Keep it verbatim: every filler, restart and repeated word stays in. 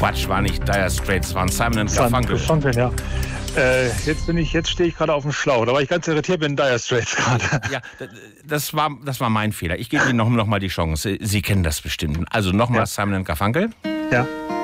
Quatsch, war nicht Dire Straits, waren Simon and Simon Garfunkel. Garfunkel, ja. Äh, jetzt bin ich, jetzt stehe ich gerade auf dem Schlauch. Da war ich ganz irritiert mit den Dire Straits gerade. Ja, das war, das war mein Fehler. Ich gebe Ihnen noch, noch mal die Chance. Sie kennen das bestimmt. Also nochmal Ja. Simon and Garfunkel. Ja.